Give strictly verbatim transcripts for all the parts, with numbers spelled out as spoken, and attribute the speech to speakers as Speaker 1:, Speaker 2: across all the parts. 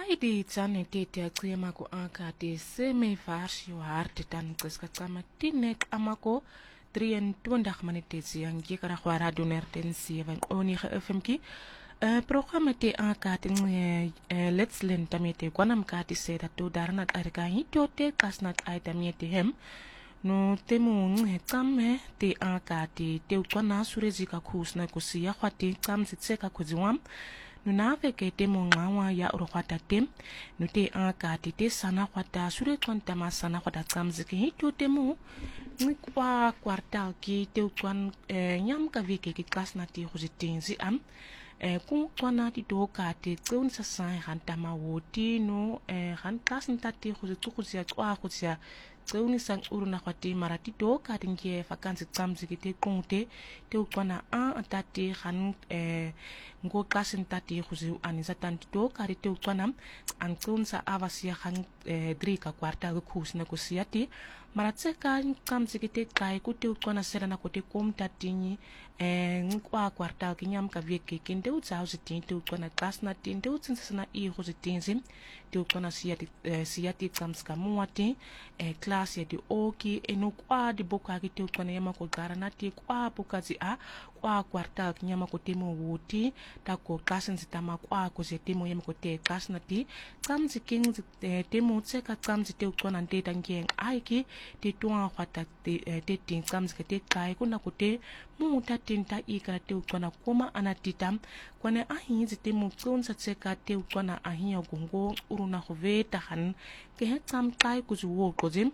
Speaker 1: di tsane te te atsima ko aka te seme farsi o harte tan tska tsama tinek amako drieëntwintig minute yang ki kara kwa radio nertensie van oni ge F M ki programma te aka te let's learn tamete kwanam ka te se to darnat arka hito te kasnat aitamete hem no temu he tsame te aka te te kwana surezika khusna kusia khwati tsam sitseka kuziwam no na veke te mo ngawa ya urkhwata tem no te aka te te sana khwata sure konta masana khwata tsamzike hito temu ngikwa kwartal ki te kwan nyam ka veke ki klasna ti khuzitinzi am e ku kwana ti do ka te tsun sa sai han tama woti no e han klasn ta ti khuzitsukhuzia kwa khuzia tseuni sang uruna khwati marati do ka tinge vakansi tsamzike te kungte te kwana a atati han e ngo klasin tati khuzi anisa tanti do ka te kwana an tsun sa avasia han drika kwarta khusna kusiati maratseka tsamzike te kai ku te kwana serana ko te kom tatini e ngwa kwarta kinyam ka veke kinde utsa uzitin te kwana klasna tinde utsinsana i khuzitinzi te kwana siati siati tsamska muati e class ya di oki eno kwa di boka ki te kwana yama ko garana ti kwa boka zi a kwa kwarta kinyama ko temo wuti ta ko klasin zitama kwa ko ze temo yama ko te klasna ti tsamzi king temo tseka tsamzi te kwana te tangeng aiki te tuwa khwata te te ting tsamzi ke te kai kuna ko te mu ta tinta ikara te kwana koma anatitam kwana ahi zi temo tsunsa tseka te kwana ahi ya gongo uruna khoveta han ke he tsam kai ku zuwo ko zim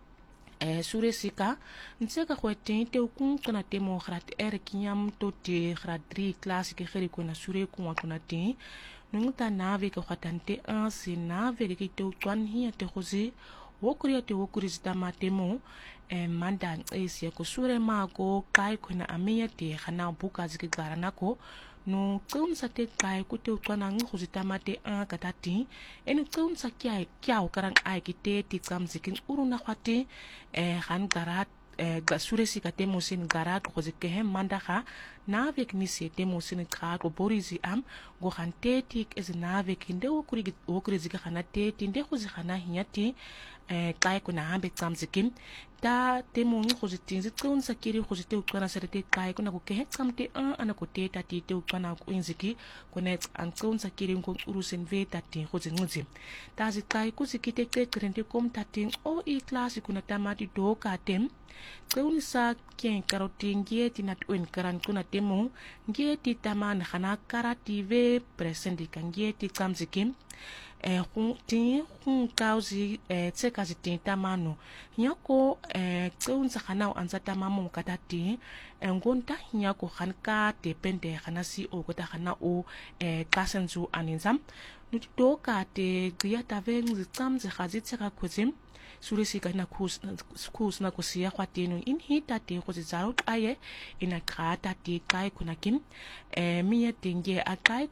Speaker 1: e suresika ntseka khwete te kun kana te mo khrat er kinyam to te khradri class ke khiri kuna sure ku wa kuna te nungta nave ke khwatante a sinave ke te kwan hi te khozi wokuri te wokuri zitama temo e mandan esi ko sure mako kai kuna ameya te khana buka zike garana ko no tsunsa te kai ku te kwana nguzitama te a katati enu tsunsa kya kya karang ai ki te ti tsamzikin uruna khwati e khan garat e gasure sika te mosin garat ko zike hem mandaha navek ni se te mosin ka ko borizi am go khan te tik ez navek inde wokuri wokuri zike khana te tinde khuzi khana hiyati e kai kuna hambe tsamzikin ta te mo ngizitinzi tsunsa kiri khuzite ukwana serete kai kuna ko ke tsamte a ana ko te ta ti te ukwana ko inziki kuna an tsunsa kiri ko urusen ve ta ti khuzinzi ta zi kai ku zikite te krente kom ta ti o i class kuna tamati do ka tem tsunsa ken karoti ngieti na twen karan kuna temo ngieti taman khana karati ve presenti kangieti tsamzikim e khu ti khu kauzi e tseka zitin tamano nyako e tsunsa khana anza tamamo katati e ngonta nyako khanka te pende khana si o kota khana o e kasenzu aninzam nuto ka te gya taveng zitsamze khazitseka khuzim suresika na kus kus na kusia khwatino in hita te khuzizaro aye ina khata te kai kuna kim e miya tinge akai